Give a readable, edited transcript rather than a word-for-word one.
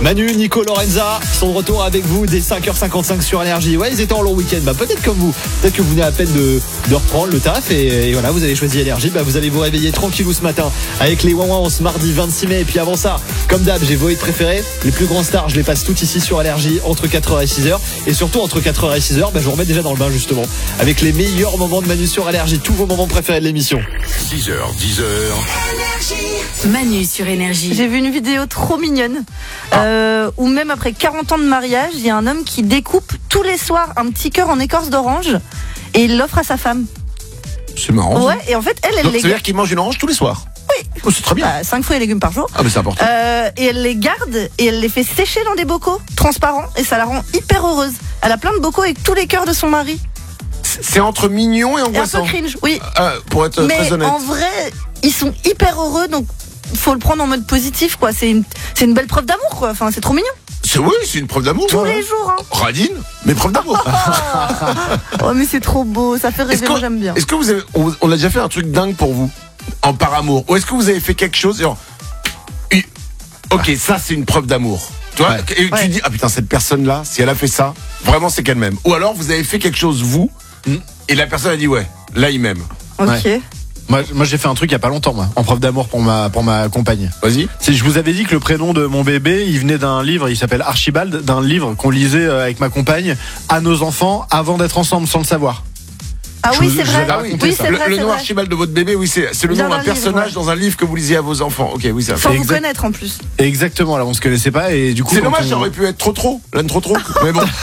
Manu, Nico, Lorenza sont de retour avec vous dès 5h55 sur Énergie. Ouais, ils étaient en long week-end. Peut-être comme vous. Peut-être que vous venez à peine de reprendre le taf et voilà, vous avez choisi Énergie. Vous allez vous réveiller tranquillou ce matin avec les Ouin ce mardi 26 mai. Et puis avant ça, comme d'hab, j'ai vos hits préférés. Les plus grands stars, je les passe toutes ici sur Énergie entre 4h et 6h. Et surtout entre 4h et 6h, je vous remets déjà dans le bain justement. Avec les meilleurs moments de Manu sur Énergie. Tous vos moments préférés de l'émission. 6h, 10h. Manu sur Énergie. J'ai vu une vidéo trop mignonne où même après 40 ans de mariage, il y a un homme qui découpe tous les soirs un petit cœur en écorce d'orange et il l'offre à sa femme. C'est marrant. Ouais, et en fait, elle Donc, les ça veut garde. dire qu'il mange une orange tous les soirs. Oui. Oh, c'est très bien. 5 fruits et légumes par jour. Ah, mais c'est important. Et elle les garde et elle les fait sécher dans des bocaux transparents et ça la rend hyper heureuse. Elle a plein de bocaux avec tous les cœurs de son mari. C'est entre mignon et Et un peu angoissant. cringe, oui. Pour être Mais très honnête. en vrai, ils sont hyper heureux, donc faut le prendre en mode positif, quoi. C'est une belle preuve d'amour, quoi. Enfin, c'est trop mignon. C'est une preuve d'amour. Tous les jours, hein. Radine, mais preuve d'amour. Oh, mais c'est trop beau, ça fait rêver, moi j'aime bien. Est-ce que vous avez, on a déjà fait un truc dingue pour vous en par amour, ou est-ce que vous avez fait quelque chose genre, ok, ça c'est une preuve d'amour. Tu vois, et tu dis, ah putain, cette personne-là, si elle a fait ça, vraiment c'est qu'elle m'aime. Ou alors vous avez fait quelque chose vous, et la personne a dit ouais, là il m'aime. Ok. Ouais. Moi j'ai fait un truc il y a pas longtemps en preuve d'amour pour ma compagne. Vas-y. Je vous avais dit que le prénom de mon bébé, il venait d'un livre, il s'appelle Archibald, d'un livre qu'on lisait avec ma compagne à nos enfants avant d'être ensemble sans le savoir. Ah oui, c'est vrai. Ah oui, Oui, c'est vrai. Le c'est nom vrai. Archibald de votre bébé, oui, c'est le Vient nom d'un d'un livre, personnage ouais. dans un livre que vous lisiez à vos enfants. Ok, oui, ça. Sans vous Exact. connaître en plus. Exactement, là on se connaissait pas et du coup C'est quand dommage, on- ça aurait pu être trop. L'âne trop. Mais bon.